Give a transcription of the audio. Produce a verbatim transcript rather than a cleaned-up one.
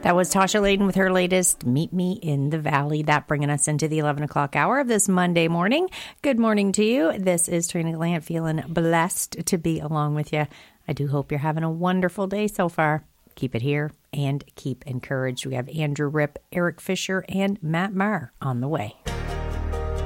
That was Tasha Layden with her latest Meet Me in the Valley. That bringing us into the eleven o'clock hour of this Monday morning. Good morning to you. This is Trina Glant, feeling blessed to be along with you. I do hope you're having a wonderful day so far. Keep it here and keep encouraged. We have Andrew Rip, Eric Fisher, and Matt Maher on the way.